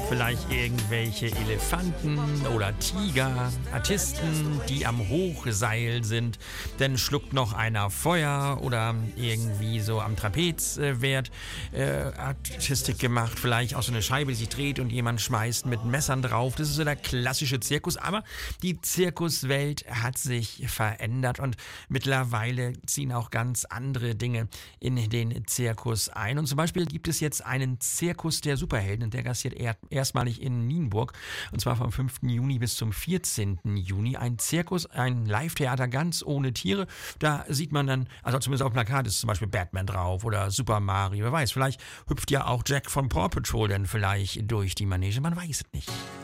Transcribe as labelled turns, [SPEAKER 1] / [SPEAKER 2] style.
[SPEAKER 1] Vielleicht irgendwelche Elefanten oder Tiger, Artisten, die am Hochseil sind. Dann schluckt noch einer Feuer oder irgendwie so am Trapez wird Artistik gemacht. Vielleicht auch so eine Scheibe, die sich dreht und jemand schmeißt mit Messern drauf. Das ist so der klassische Zirkus. Aber die Zirkuswelt hat sich verändert und mittlerweile ziehen auch ganz andere Dinge in den Zirkus ein. Und zum Beispiel gibt es jetzt einen Zirkus der Superhelden und der gastiert erstmalig in Nienburg und zwar vom 5. Juni bis zum 14. Juni. Ein Zirkus, ein Live-Theater ganz ohne Tiere. Da sieht man dann, also zumindest auf dem Plakat ist zum Beispiel Batman drauf oder Super Mario. Wer weiß, vielleicht hüpft ja auch Jack von Paw Patrol dann vielleicht durch die Manege. Man weiß es nicht.